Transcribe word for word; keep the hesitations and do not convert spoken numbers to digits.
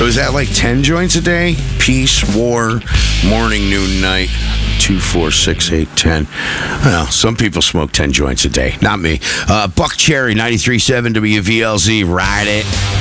Was that like ten joints a day? Peace, war, morning, noon, night. Two, four, six, eight, ten. Well, some people smoke ten joints a day. Not me. Uh, Buck Cherry, ninety-three point seven W V L Z. Ride it.